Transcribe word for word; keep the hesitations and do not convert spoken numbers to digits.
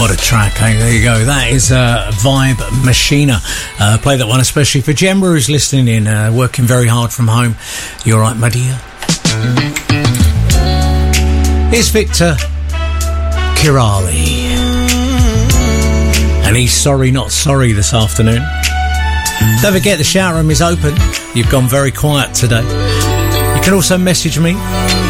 What a track, hey, there you go. That is uh, Vibe Machina. Uh, play that one especially for Gemma, who's listening in, uh, working very hard from home. You all right, my dear? Here's Victor Kirali. And he's sorry, not sorry this afternoon. Don't forget the shout room is open. You've gone very quiet today. You can also message me